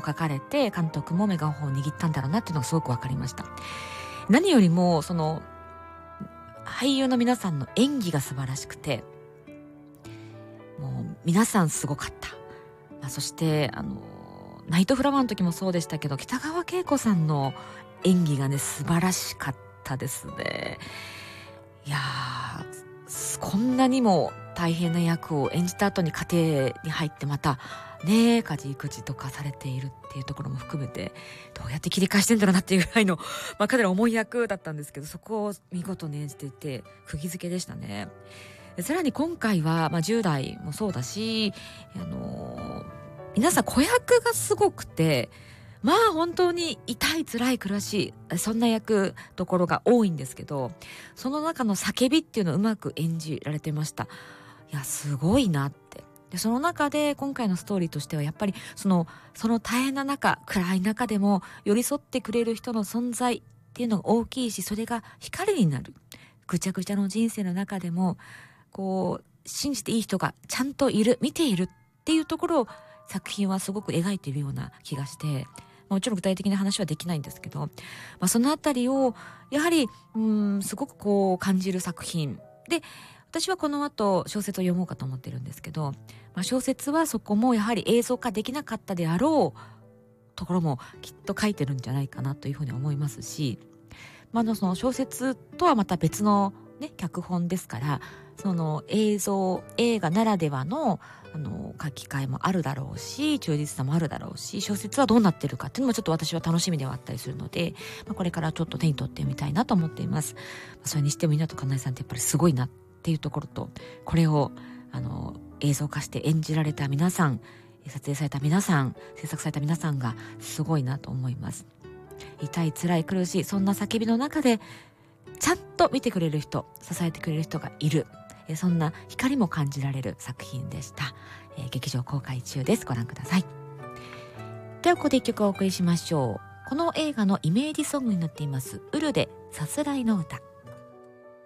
書かれて、監督もメガホンを握ったんだろうなっていうのがすごくわかりました。何よりもその俳優の皆さんの演技が素晴らしくて、もう皆さんすごかった。そしてナイトフラワーの時もそうでしたけど、北川景子さんの演技がね素晴らしかったですね。いやー、こんなにも大変な役を演じた後に家庭に入ってまたね家事育児とかされているっていうところも含めて、どうやって切り返してんだろうなっていうぐらいのかなり重い役だったんですけど、そこを見事に演じていて釘付けでしたね。さらに今回は、10代もそうだし、皆さん子役がすごくて、本当に痛い辛い苦しいそんな役どころが多いんですけど、その中の叫びっていうのをうまく演じられてました。いやすごいなって。でその中で今回のストーリーとしてはやっぱりその大変な中、暗い中でも寄り添ってくれる人の存在っていうのが大きいし、それが光になる。ぐちゃぐちゃの人生の中でもこう信じていい人がちゃんといる、見ているっていうところを作品はすごく描いているような気がして、もちろん具体的な話はできないんですけど、そのあたりをやはりすごくこう感じる作品で、私はこの後小説を読もうかと思ってるんですけど、小説はそこもやはり映像化できなかったであろうところもきっと書いてるんじゃないかなというふうに思いますし、その小説とはまた別のね脚本ですから、その映画ならではの書き換えもあるだろうし、忠実さもあるだろうし、小説はどうなってるかっていうのもちょっと私は楽しみではあったりするので、これからちょっと手に取ってみたいなと思っています。それにしても湊かなえさんってやっぱりすごいなっていうところと、これを映像化して演じられた皆さん、撮影された皆さん、制作された皆さんがすごいなと思います。痛い辛い苦しいそんな叫びの中でちゃんと見てくれる人、支えてくれる人がいる、そんな光も感じられる作品でした。劇場公開中です。ご覧ください。ではここで一曲お送りしましょう。この映画のイメージソングになっていますウルでさすらいの歌。